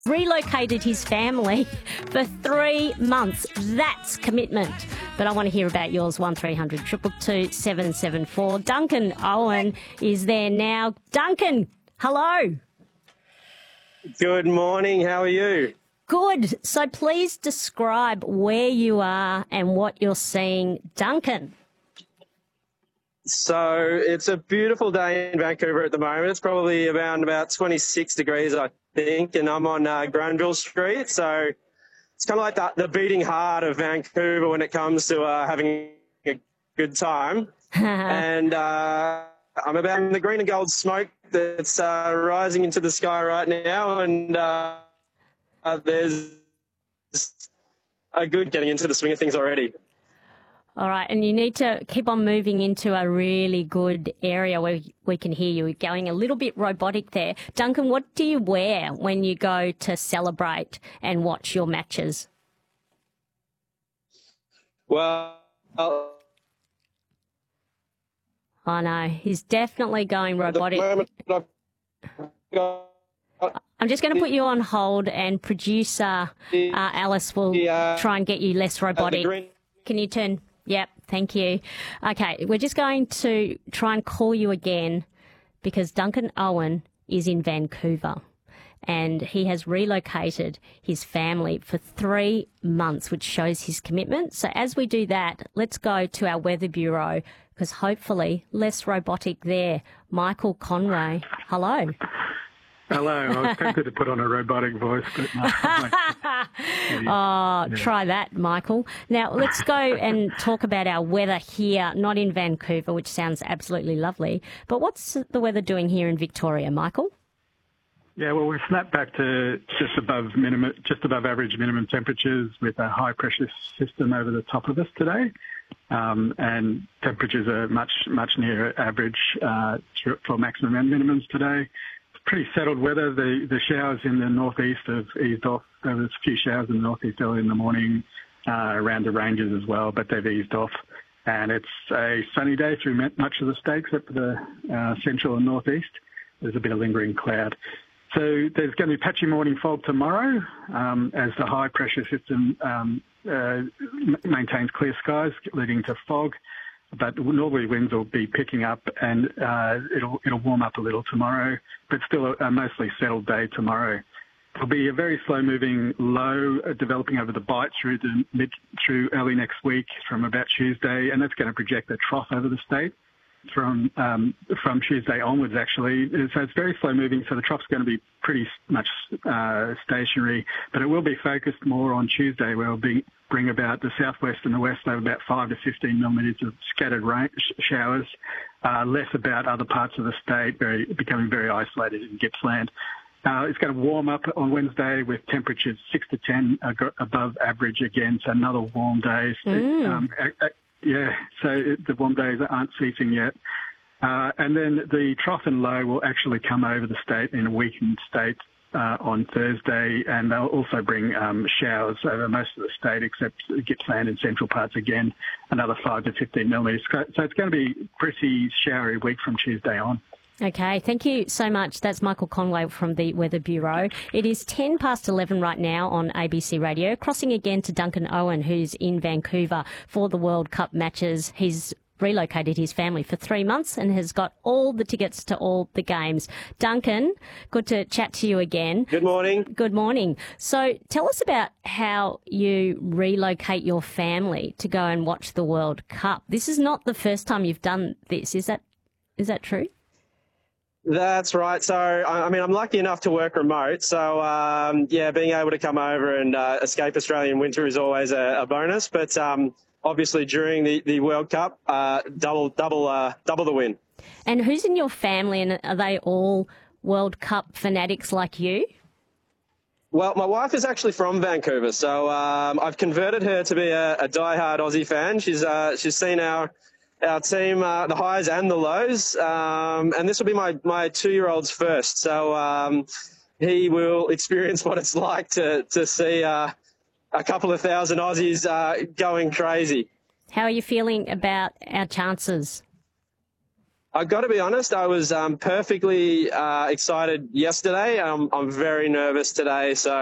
Relocated his family for 3 months. That's commitment. But I want to hear about yours. 1300 222 774. Duncan Owen is there now. Duncan, hello. Good morning. How are you? Good. So please describe where you are and what you're seeing. Duncan. So it's a beautiful day in Vancouver at the moment. It's probably around about 26 degrees, I think, and I'm on Granville Street. So it's kind of like the beating heart of Vancouver when it comes to having a good time. And I'm about in the green and gold smoke that's rising into the sky right now, and there's a good getting into the swing of things already. All right, and you need to keep on moving into a really good area where we can hear you. You're going a little bit robotic there. Duncan, what do you wear when you go to celebrate and watch your matches? Well, I know, he's definitely going robotic. I'm just going to put you on hold, and producer Alice will try and get you less robotic. Can you turn... Yep, thank you. Okay, we're just going to try and call you again because Duncan Owen is in Vancouver and he has relocated his family for 3 months, which shows his commitment. So as we do that, let's go to our Weather Bureau because hopefully less robotic there. Michael Conway, hello. Hello. I was tempted to put on a robotic voice, but no. Try that, Michael. Now, let's go and talk about our weather here, not in Vancouver, which sounds absolutely lovely. But what's the weather doing here in Victoria, Michael? Yeah, well, we've snapped back to just above average minimum temperatures with a high pressure system over the top of us today. And temperatures are much nearer average for maximum and minimums today. Pretty settled weather. The showers in the northeast have eased off. There was a few showers in the northeast early in the morning around the ranges as well, but they've eased off. And it's a sunny day through much of the state except for the central and northeast. There's a bit of lingering cloud. So there's going to be patchy morning fog tomorrow as the high pressure system maintains clear skies, leading to fog. But northerly winds will be picking up, and it'll warm up a little tomorrow, but still a mostly settled day tomorrow. There'll be a very slow-moving low developing over the Bight through early next week from about Tuesday, and that's going to project a trough over the state from Tuesday onwards, actually. So it's very slow-moving, so the trough's going to be pretty much stationary, but it will be focused more on Tuesday, where it'll bring about the southwest and the west over about 5 to 15 millimetres of scattered rain showers, less about other parts of the state, becoming very isolated in Gippsland. It's going to warm up on Wednesday with temperatures 6 to 10 above average again, so another warm day. So the warm days aren't ceasing yet. And then the trough and low will actually come over the state in a weakened state on Thursday, and they'll also bring showers over most of the state except Gippsland and central parts again, another 5 to 15 millimetres. So it's going to be pretty showery week from Tuesday on. Okay, thank you so much. That's Michael Conway from the Weather Bureau. It is 10 past 11 right now on ABC Radio. Crossing again to Duncan Owen, who's in Vancouver for the World Cup matches. He's relocated his family for 3 months and has got all the tickets to all the games. Duncan, good to chat to you again. Good morning. Good morning. So tell us about how you relocate your family to go and watch the World Cup. This is not the first time you've done this. Is that true? That's right. So, I mean, I'm lucky enough to work remote. So, being able to come over and escape Australian winter is always a bonus. But obviously, during the World Cup, double the win. And who's in your family, and are they all World Cup fanatics like you? Well, my wife is actually from Vancouver, so I've converted her to be a diehard Aussie fan. She's seen our team, the highs and the lows, and this will be my 2-year-old's first. So he will experience what it's like to see a couple of thousand Aussies going crazy. How are you feeling about our chances? I got to be honest, I was perfectly excited yesterday. I'm very nervous today, so